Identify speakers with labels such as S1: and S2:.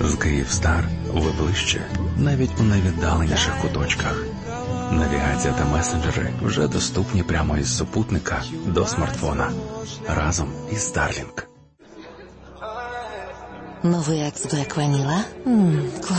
S1: З Київстар ви ближче, навіть у найвіддаленіших куточках. Навігація та месенджери вже доступні прямо із супутника до смартфона. Разом із Starlink.
S2: Новий Axe Black Vanilla?